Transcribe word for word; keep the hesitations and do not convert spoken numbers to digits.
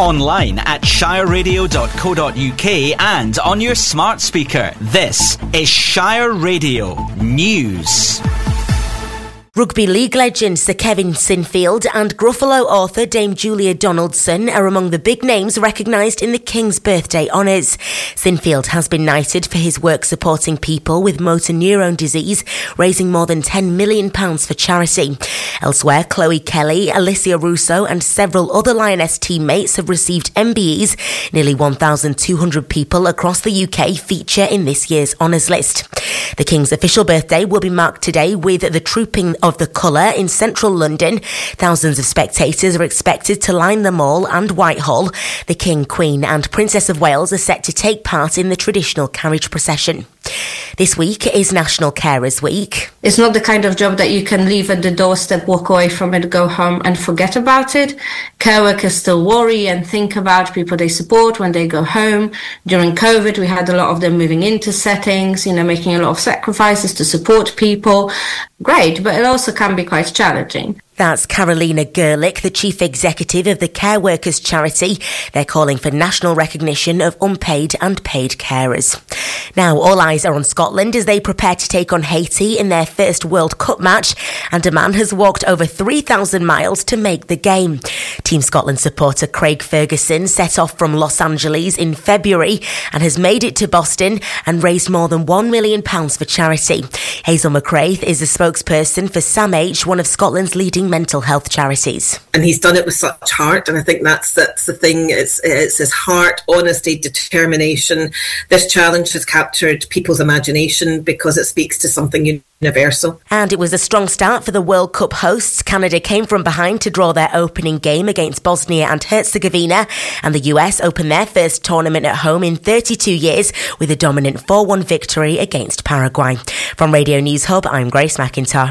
Online at shire radio dot co dot uk and on your smart speaker. This is Shire Radio News. Rugby league legend Sir Kevin Sinfield and Gruffalo author Dame Julia Donaldson are among the big names recognised in the King's Birthday Honours. Sinfield has been knighted for his work supporting people with motor neurone disease, raising more than ten million pounds for charity. Elsewhere, Chloe Kelly, Alicia Russo and several other Lioness teammates have received M B Es. Nearly one thousand two hundred people across the U K feature in this year's honours list. The King's official birthday will be marked today with the Trooping of the Colour in central London. Thousands of spectators are expected to line the Mall and Whitehall. The King, Queen and Princess of Wales are set to take part in the traditional carriage procession. This week is National Carers Week. It's not the kind of job that you can leave at the doorstep, walk away from it, go home and forget about it. Care workers still worry and think about people they support when they go home. During COVID, we had a lot of them moving into settings, you know, making a lot of sacrifices to support people. Great, but it also can be quite challenging. That's Carolina Gerlich, the chief executive of the Care Workers charity. They're calling for national recognition of unpaid and paid carers. Now, all eyes are on Scotland as they prepare to take on Haiti in their first World Cup match, and a man has walked over three thousand miles to make the game. Team Scotland supporter Craig Ferguson set off from Los Angeles in February and has made it to Boston and raised more than one million pounds for charity. Hazel McCraith is a spokesperson for SAMH, one of Scotland's leading mental health charities. And he's done it with such heart, and I think that's that's the thing. It's, it's his heart, honesty, determination. This challenge has captured people's imagination because it speaks to something universal. And it was a strong start for the World Cup hosts. Canada came from behind to draw their opening game against Bosnia and Herzegovina, and the U S opened their first tournament at home in thirty-two years with a dominant four one victory against Paraguay. From Radio News Hub, I'm Grace McIntosh.